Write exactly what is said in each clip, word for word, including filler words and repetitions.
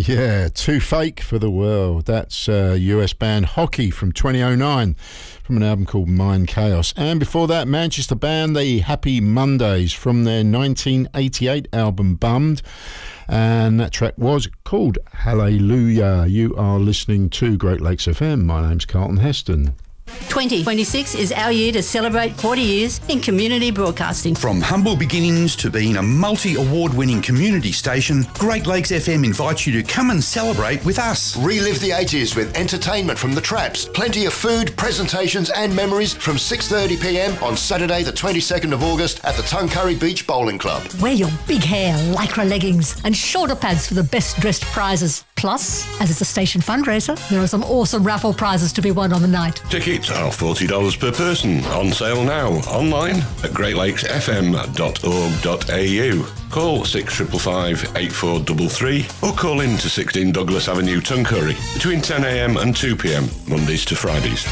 Yeah, Too Fake for the World. That's uh, U S band Hockey from twenty oh nine from an album called Mind Chaos. And before that, Manchester band The Happy Mondays from their nineteen eighty-eight album Bummed. And that track was called Hallelujah. You are listening to Great Lakes F M. My name's Carlton Heston. twenty twenty-six is our year to celebrate forty years in community broadcasting. From humble beginnings to being a multi-award-winning community station, Great Lakes F M invites you to come and celebrate with us. Relive the eighties with entertainment from the Traps, plenty of food, presentations and memories from six thirty p m on Saturday the twenty-second of August at the Tuncurry Beach Bowling Club. Wear your big hair, lycra leggings and shoulder pads for the best dressed prizes. Plus, as it's a station fundraiser, there are some awesome raffle prizes to be won on the night. Tickets are forty dollars per person. On sale now. Online at great lakes f m dot org dot a u. Call six five five, eight four three three or call in to sixteen Douglas Avenue, Tuncurry between ten a m and two p m, Mondays to Fridays.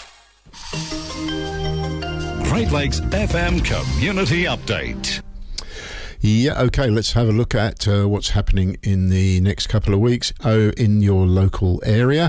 Great Lakes F M Community Update. Yeah, okay, let's have a look at uh, what's happening in the next couple of weeks oh, in your local area.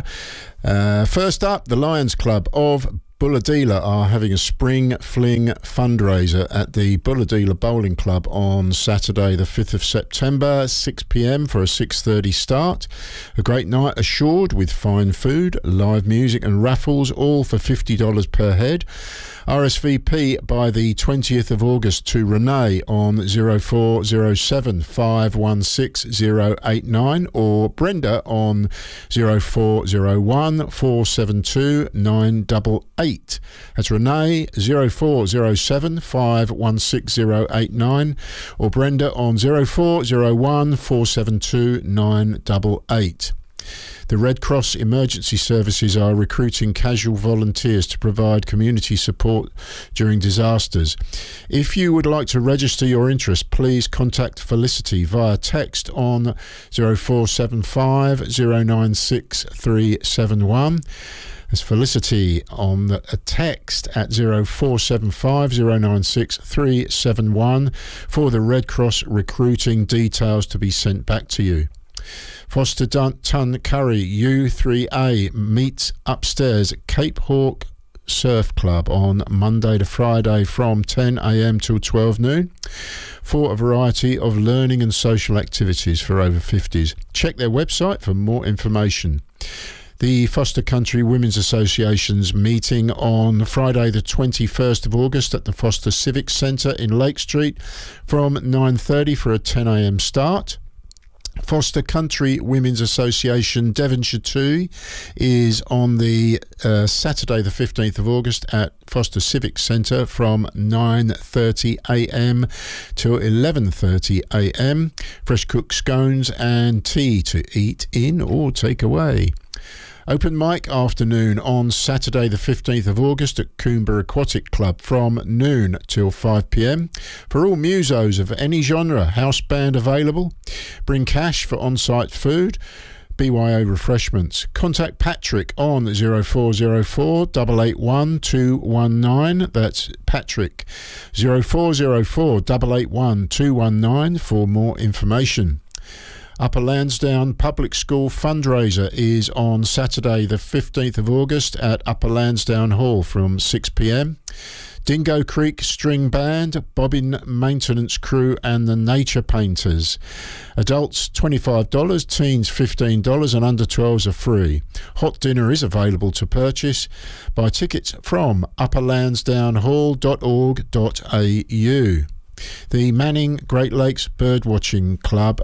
Uh, first up, the Lions Club of Bulahdelah are having a spring fling fundraiser at the Bulahdelah Bowling Club on Saturday the fifth of September, six p m for a six thirty start. A great night assured with fine food, live music and raffles, all for fifty dollars per head. R S V P by the twentieth of August to Renee on zero four zero seven, five one six zero eight nine or Brenda on zero four zero one, four seven two, nine eight eight. That's Renee, zero four zero seven, five one six zero eight nine or Brenda on zero four zero one, four seven two, nine eight eight. The Red Cross Emergency Services are recruiting casual volunteers to provide community support during disasters. If you would like to register your interest, please contact Felicity via text on zero four seven five, zero nine six three seven one. There's Felicity on a text at zero four seven five, zero nine six three seven one for the Red Cross recruiting details to be sent back to you. Foster Tuncurry U three A meets upstairs at Cape Hawk Surf Club on Monday to Friday from ten a m till twelve noon for a variety of learning and social activities for over fifties. Check their website for more information. The Foster Country Women's Association's meeting on Friday the twenty-first of August at the Foster Civic Centre in Lake Street from nine thirty for a ten a m start. Foster Country Women's Association Devonshire two is on the uh, Saturday the fifteenth of August at Foster Civic Centre from nine thirty a m till eleven thirty a m. Fresh cooked scones and tea to eat in or take away. Open mic afternoon on Saturday the fifteenth of August at Coomber Aquatic Club from noon till five p m. For all musos of any genre, house band available. Bring cash for on-site food. B Y O refreshments. Contact Patrick on zero four zero four, eight eight one, two one nine. That's Patrick, zero four zero four, eight eight one, two one nine for more information. Upper Lansdowne Public School fundraiser is on Saturday the fifteenth of August at Upper Lansdowne Hall from six p m. Dingo Creek String Band, Bobbin Maintenance Crew and the Nature Painters. Adults twenty-five dollars, teens fifteen dollars and under twelves are free. Hot dinner is available to purchase. Buy tickets from upper lansdowne hall dot org dot a u. The Manning Great Lakes Birdwatching Club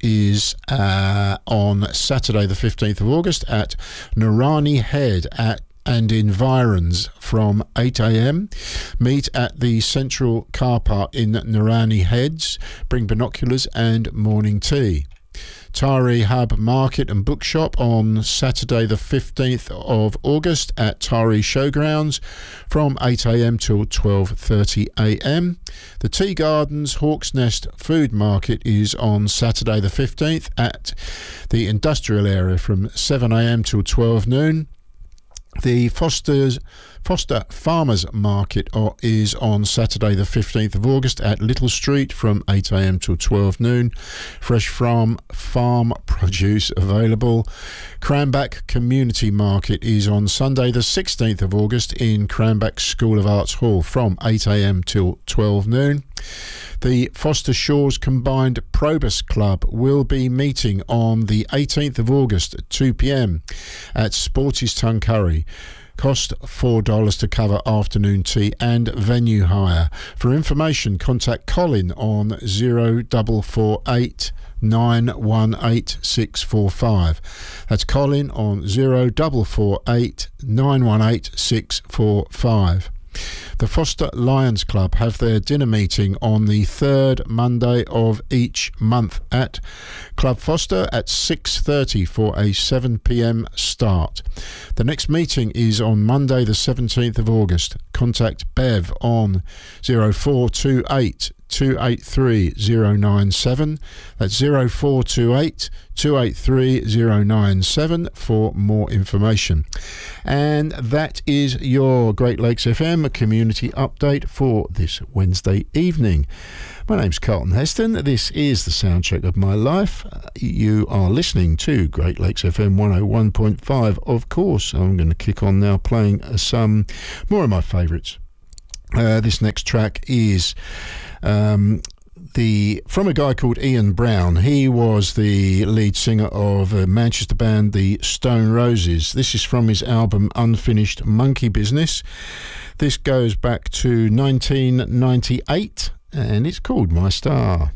is uh, on Saturday the fifteenth of August at Narani Head at and environs from eight a m. Meet at the central car park in Narani Heads. Bring binoculars and morning tea. Tari Hub Market and Bookshop on Saturday the fifteenth of August at Tari Showgrounds from eight a m till twelve thirty a m. The Tea Gardens Hawk's Nest Food Market is on Saturday the fifteenth at the industrial area from seven a m till twelve noon. The Foster's Foster Farmers Market is on Saturday the fifteenth of August at Little Street from eight a m till twelve noon. Fresh from farm produce available. Cranbrook Community Market is on Sunday the sixteenth of August in Cranbrook School of Arts Hall from eight a m till twelve noon. The Foster Shores Combined Probus Club will be meeting on the eighteenth of August at two p m at Sporty's Tuncurry. Cost four dollars to cover afternoon tea and venue hire. For information, contact Colin on zero four four eight nine one eight six four five. That's Colin on zero four four eight nine one eight six four five. The Foster Lions Club have their dinner meeting on the third Monday of each month at Club Foster at six thirty for a seven p m start. The next meeting is on Monday the seventeenth of August. Contact Bev on zero four two eight two eight three zero nine seven. That's zero four two eight two eight three zero nine seven for more information. And that is your Great Lakes F M community update for this Wednesday evening. My name's Carlton Heston. This is the soundtrack of my life. You are listening to Great Lakes F M one oh one point five, of course. I'm going to kick on now playing some more of my favourites. Uh, this next track is um, the from a guy called Ian Brown. He was the lead singer of a Manchester band, the Stone Roses. This is from his album Unfinished Monkey Business. This goes back to nineteen ninety-eight, and it's called My Star.